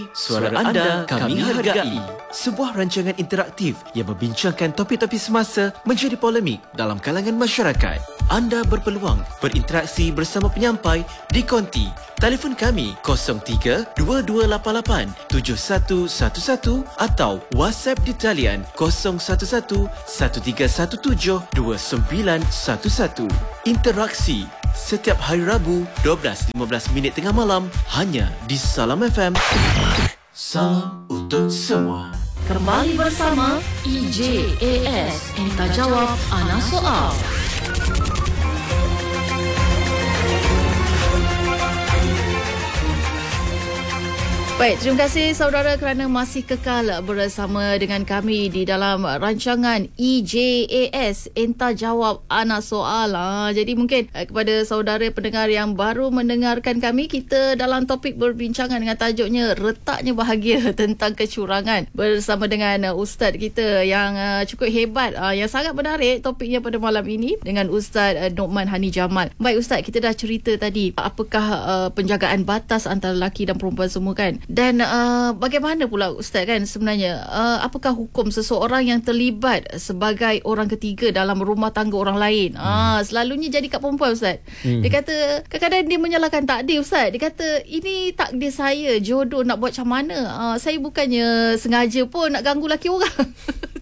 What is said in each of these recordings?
Suara anda kami hargai. Sebuah rancangan interaktif yang membincangkan topik-topik semasa menjadi polemik dalam kalangan masyarakat. Anda berpeluang berinteraksi bersama penyampai di konti. Telefon kami 03-2288-7111 atau WhatsApp di talian 011-1317-2911. Interaksi setiap hari Rabu 12.15 tengah malam hanya di Salam FM. Salam untuk semua. Kembali bersama EJAS, Entah Jawab Ana Soal. Baik, terima kasih saudara kerana masih kekal bersama dengan kami di dalam rancangan EJAS, Entah Jawab Ana Soal. Jadi mungkin kepada saudara pendengar yang baru mendengarkan kami, kita dalam topik berbincangan dengan tajuknya Retaknya Bahagia tentang kecurangan bersama dengan Ustaz kita yang cukup hebat, yang sangat menarik topiknya pada malam ini dengan Ustaz Noman Hani Jamal. Baik Ustaz, kita dah cerita tadi apakah penjagaan batas antara lelaki dan perempuan semua kan. Dan bagaimana pula Ustaz kan sebenarnya apakah hukum seseorang yang terlibat sebagai orang ketiga dalam rumah tangga orang lain? Selalunya jadi kat perempuan Ustaz. Dia kata kadang-kadang dia menyalahkan takdir Ustaz. Dia kata ini takdir saya, jodoh, nak buat macam mana? Saya bukannya sengaja pun nak ganggu laki orang.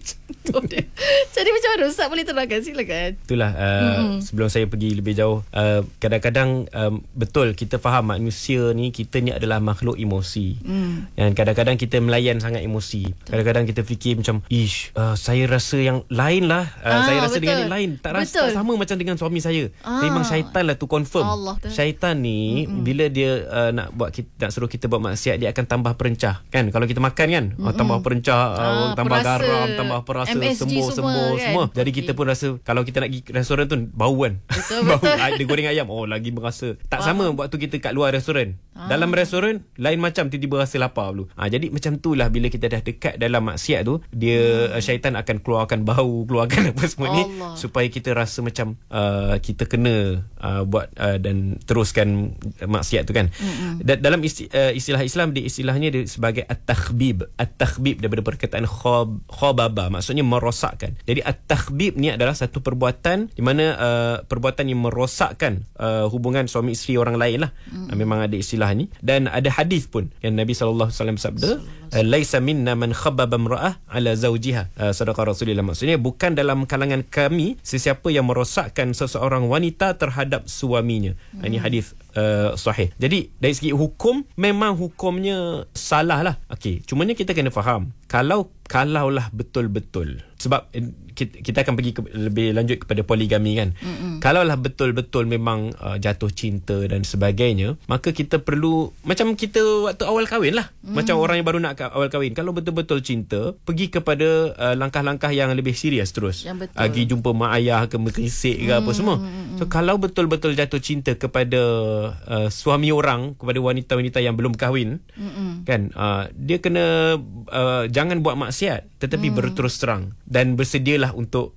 Jadi macam mana Ustaz, boleh terangkan? Silakan. Itulah sebelum saya pergi lebih jauh, kadang-kadang betul kita faham manusia ni, kita ni adalah makhluk emosi. Dan kadang-kadang kita melayan sangat emosi. Kadang-kadang kita fikir macam saya rasa yang lain lah, saya rasa betul. Dengan yang lain tak rasa tak sama macam dengan suami saya. Memang syaitan lah tu, confirm. Syaitan ni bila dia nak suruh kita buat maksiat, dia akan tambah perencah kan. Kalau kita makan kan, tambah perencah, tambah perasa, garam, tambah perasa, semua. Kan? Jadi kita pun rasa kalau kita nak pergi restoran tu bau kan. Bau dia goreng ayam, lagi berasa. Tak sama waktu kita kat luar restoran. Dalam restoran lain macam, tiba-tiba rasa lapar dulu. Jadi macam itulah bila kita dah dekat dalam maksiat tu, dia syaitan akan keluarkan bau, keluarkan apa semua ni supaya kita rasa macam kita kena buat dan teruskan maksiat tu kan. Dalam istilah Islam, istilahnya dia sebagai at-takhbib. At-takhbib daripada perkataan khababa, maksudnya merosakkan. Jadi at-takhbib ni adalah satu perbuatan di mana perbuatan yang merosakkan hubungan suami isteri orang lain lah. Memang ada istilah ni. Dan ada hadis pun yang Nabi SAW sabda, laisa minna man khabbaba imra'ah ala zawjiha. Sadaqah Rasulullah, maksudnya bukan dalam kalangan kami sesiapa yang merosakkan seseorang wanita terhadap suaminya. Ini hadis sahih. Jadi dari segi hukum, memang hukumnya salah lah. Okey, cumanya kita kena faham, kalaulah betul-betul, sebab kita akan pergi lebih lanjut kepada poligami kan. Kalaulah betul-betul memang jatuh cinta dan sebagainya, maka kita perlu macam kita waktu awal kahwin lah. Macam orang yang baru nak awal kahwin, kalau betul-betul cinta, pergi kepada langkah-langkah yang lebih serius terus. Pergi jumpa mak ayah ke, mengerisik ke apa semua. So kalau betul-betul jatuh cinta kepada suami orang, kepada wanita-wanita yang belum kahwin kan, dia kena jangan buat maksiat, tetapi berterus terang dan bersedialah untuk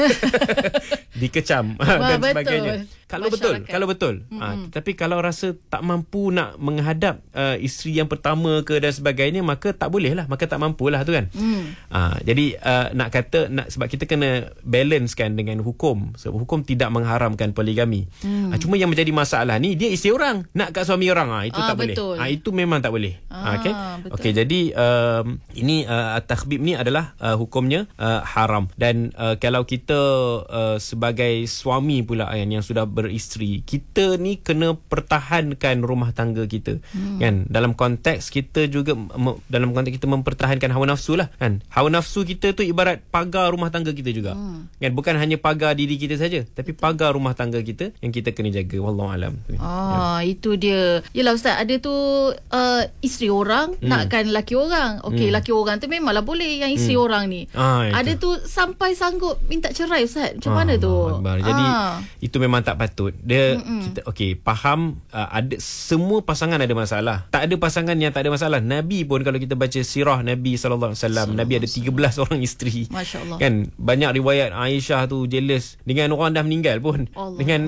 dikecam dan sebagainya. Kalau betul. Tapi kalau rasa tak mampu nak menghadap isteri yang pertama ke dan sebagainya, maka tak boleh lah, maka tak mampulah tu kan. Jadi sebab kita kena balancekan dengan hukum. Sebab hukum tidak mengharamkan poligami. Cuma yang menjadi masalah ni, dia isteri orang nak kat suami orang, itu tak boleh. Itu memang tak boleh. Okey, jadi ini takhbib ni adalah hukumnya haram. Dan kalau kita sebagai suami pula yang sudah beristeri, kita ni kena pertahankan rumah tangga kita kan. Dalam konteks kita juga, dalam konteks kita mempertahankan hawa nafsu lah kan. Hawa nafsu kita tu ibarat pagar rumah tangga kita juga kan. Bukan hanya pagar diri kita saja, tapi pagar rumah tangga kita yang kita kena jaga. Wallahualam. Itu dia. Yelah Ustaz, ada tu isteri orang nakkan laki orang. Okey, laki orang tu memanglah boleh, yang isteri orang ni ada tu sampai sanggup minta cerai Ustaz. Macam mana tu? Jadi itu memang tak patut. Dia kita faham ada semua pasangan ada masalah. Tak ada pasangan yang tak ada masalah. Nabi pun kalau kita baca sirah Nabi sallallahu alaihi wasallam, Nabi ada 13 orang isteri. Masya-Allah. Kan banyak riwayat Aisyah tu jealous dengan orang dah meninggal pun. Allah. Dengan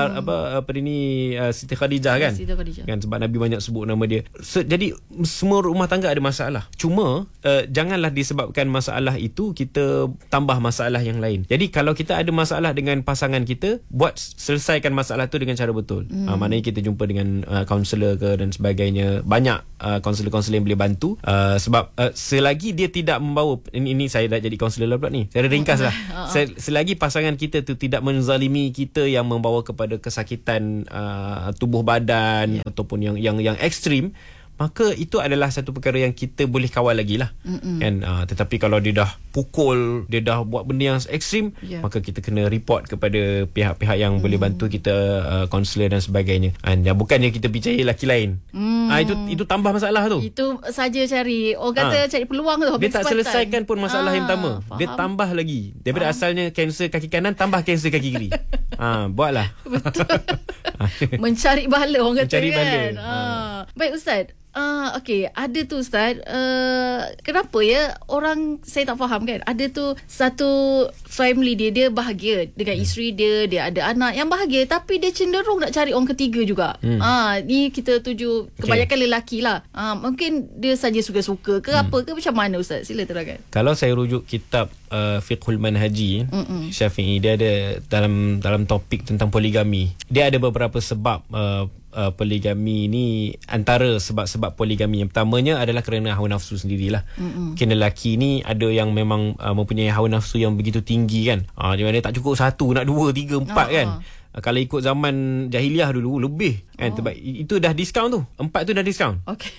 Siti Khadijah kan. Siti Khadijah. Kan sebab Nabi banyak sebut nama dia. Jadi semua rumah tangga ada masalah. Cuma janganlah disebabkan masalah itu kita tambah masalah yang lain. Jadi kalau kita ada masalah dengan pasangan kita, selesaikan masalah tu dengan cara betul. Maknanya kita jumpa dengan kaunselor ke dan sebagainya. Banyak kaunselor-kaunselor yang boleh bantu. Sebab selagi dia tidak membawa, ini saya dah jadi kaunselor pula ni, saya ringkas lah. Selagi pasangan kita tu tidak menzalimi kita yang membawa kepada kesakitan tubuh badan ataupun yang ekstrim, maka itu adalah satu perkara yang kita boleh kawal lagi lah. Kan? Tetapi kalau dia dah pukul, dia dah buat benda yang ekstrim, maka kita kena report kepada pihak-pihak yang boleh bantu kita, kaunselor dan sebagainya. Bukannya kita percaya lelaki lain. Itu tambah masalah tu. Itu saja cari, kata cari peluang tu. Dia tak selesaikan pun masalah yang pertama. Faham. Dia tambah lagi. Daripada asalnya kanser kaki kanan, tambah kanser kaki kiri. Buatlah. Betul. Mencari bala orang kata. Mencari bala. Baik Ustaz. Ada tu Ustaz, kenapa ya orang, saya tak faham kan, ada tu satu family dia bahagia dengan isteri dia ada anak yang bahagia, tapi dia cenderung nak cari orang ketiga juga. Ni kita tuju kebanyakan lelaki lah. Mungkin dia saja suka-suka ke apa ke, macam mana Ustaz? Sila terangkan. Kalau saya rujuk kitab Fiqhul Manhaji Syafi'i, dia ada dalam topik tentang poligami, dia ada beberapa sebab poligami ni. Antara sebab-sebab poligami yang pertamanya adalah kerana hawa nafsu sendirilah. Mungkin lelaki ni ada yang memang mempunyai hawa nafsu yang begitu tinggi kan. Di mana tak cukup 1, nak 2, 3, 4 kan. Kalau ikut zaman jahiliah dulu lebih kan, sebab itu dah diskaun tu. 4 tu dah diskaun.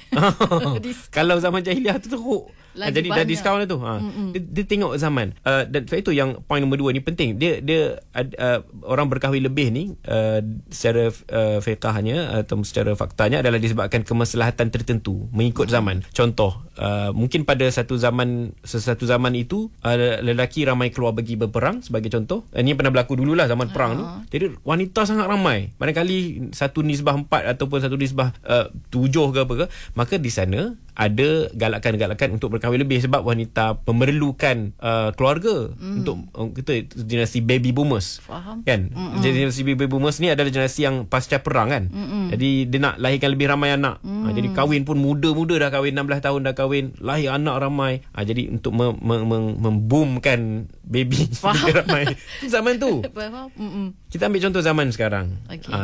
Kalau zaman jahiliah tu teruk. Jadi banyak. Dah diskaun dah tu. Dia tengok zaman. Dan sebab itu yang poin nombor 2 ni penting. Dia orang berkahwin lebih ni secara fiqahnya atau secara faktanya adalah disebabkan kemaslahatan tertentu mengikut zaman. Contoh, mungkin pada sesuatu zaman itu lelaki ramai keluar pergi berperang sebagai contoh. Ini pernah berlaku dululah zaman perang tu. Jadi wanita sangat ramai. Barangkali satu nisbah 4 ataupun satu nisbah 7 ke apa ke, maka di sana ada galakan-galakan untuk berkahwin lebih sebab wanita memerlukan keluarga untuk kita generasi baby boomers. Faham. Kan? Generasi baby boomers ni adalah generasi yang pasca perang kan. Jadi dia nak lahirkan lebih ramai anak. Jadi kahwin pun muda-muda dah kahwin, 16 tahun dah kahwin, lahir anak ramai. Jadi untuk memboomkan baby ramai. Zaman tu. Kita ambil contoh zaman sekarang.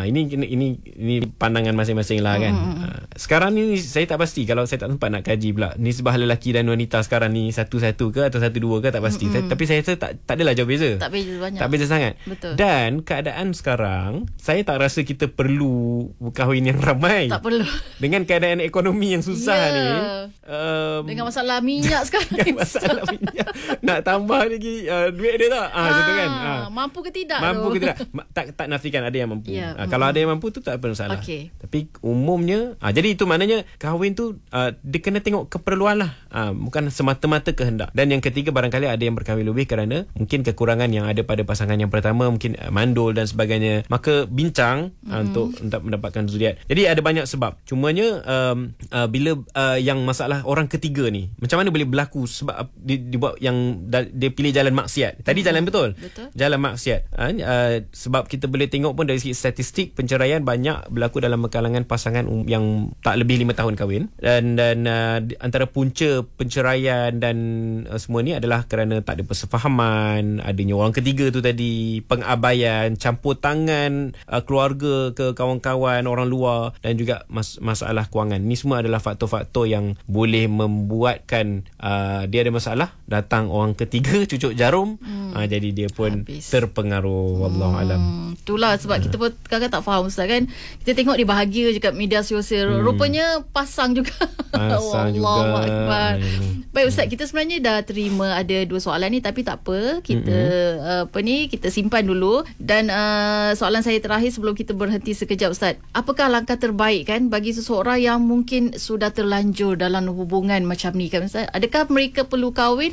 Ini pandangan masing-masing lah kan. Sekarang ni saya tak pasti, kalau saya tak sempat nak kaji pula nisbah lelaki dan wanita sekarang ni 1-1 ke atau 1-2 ke, tak pasti. Tapi saya rasa tak adalah jauh beza. Tak beza banyak. Tak beza sangat. Betul. Dan keadaan sekarang, saya tak rasa kita perlu berkahwin yang ramai. Tak perlu. Dengan keadaan ekonomi yang susah ni. Dengan masalah minyak sekarang. Dengan masalah minyak. Nak tambah lagi duit dia tak? Contoh kan. Mampu ke tidak? Mampu ke tidak? Tak nafikan ada yang mampu. Kalau ada yang mampu tu tak ada masalah. Tapi umumnya, jadi itu maknanya kahwin tu dia kena tengok keperluan lah, bukan semata-mata kehendak. Dan yang ketiga, barangkali ada yang berkahwin lebih kerana mungkin kekurangan yang ada pada pasangan yang pertama, mungkin mandul dan sebagainya. Maka bincang untuk mendapatkan zuriat. Jadi ada banyak sebab. Cumanya bila yang masalah orang ketiga ni, macam mana boleh berlaku? Sebab dia buat yang dia pilih jalan maksiat. Tadi jalan betul. Jalan maksiat. Sebab kita boleh tengok pun dari segi statistik, penceraian banyak berlaku dalam kalangan pasangan yang tak lebih 5 tahun kahwin. Dan antara punca penceraian dan semua ni adalah kerana tak ada persefahaman, adanya orang ketiga tu tadi, pengabaian, campur tangan keluarga ke kawan-kawan orang luar, dan juga masalah kewangan. Ni semua adalah faktor-faktor yang boleh membuatkan dia ada masalah, datang orang ketiga cucuk jarum, jadi dia pun terpengaruh. Wallahu alam. Itulah sebab kita pun kadang-kadang tak faham Ustaz kan. Kita tengok dia bahagia je kat media sosial, rupanya pasang juga. Pasang juga. Baik Ustaz, kita sebenarnya dah terima ada 2 soalan ni, tapi tak apa, kita kita simpan dulu. Dan soalan saya terakhir sebelum kita berhenti sekejap Ustaz, apakah langkah terbaik kan bagi seseorang yang mungkin sudah terlanjur dalam hubungan macam ni kan Ustaz? Adakah mereka perlu kahwin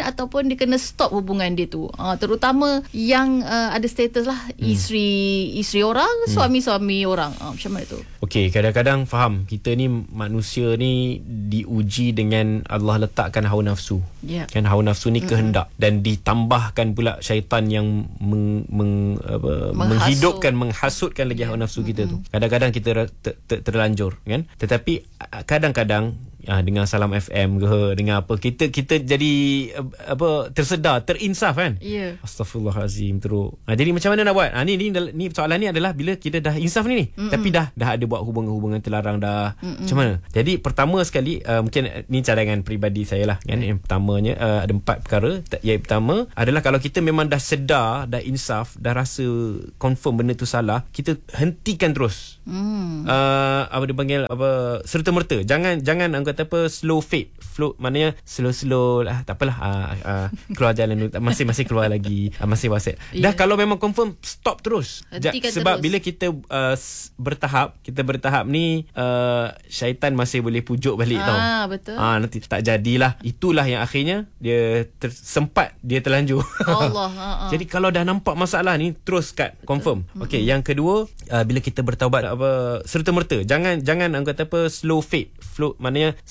ataupun dia kena stop hubungan dia tu. Terutama yang ada status lah isteri orang, suami orang. Macam mana tu? Okey, kadang-kadang faham kita ni manusia ni diuji dengan Allah letakkan hawa nafsu. Kan hawa nafsu ni kehendak, dan ditambahkan pula syaitan yang menghidupkan, menghasutkan lagi hawa nafsu kita tu. Kadang-kadang kita terlanjur kan. Tetapi kadang-kadang dengan Salam FM ke, dengan apa, kita jadi tersedar, terinsaf kan. Astaghfirullahalazim teruk. Jadi macam mana nak buat? Ni soalan ni adalah bila kita dah insaf ni tapi dah ada buat hubungan terlarang dah. Macam mana? Jadi pertama sekali, mungkin ni cadangan peribadi saya lah kan. Yang pertamanya ada 4 perkara. Yang pertama adalah kalau kita memang dah sedar, dah insaf, dah rasa confirm benda tu salah, kita hentikan terus. Apa dia panggil, serta-merta. Jangan orang kata slow fade. Flow maknanya slow lah, tak apalah, keluar jalan dulu, masih keluar lagi, masih WhatsApp. Dah kalau memang confirm, stop terus. Sebab bila kita bertahap ni, syaitan masih boleh pujuk balik tau. Betul. Nanti tak jadilah. Itulah yang akhirnya dia sempat dia terlanjur. Allah. Jadi kalau dah nampak masalah ni, terus cut, confirm. Okey, yang kedua, bila kita bertaubat serta-merta, jangan orang kata slow fade. Flow maknanya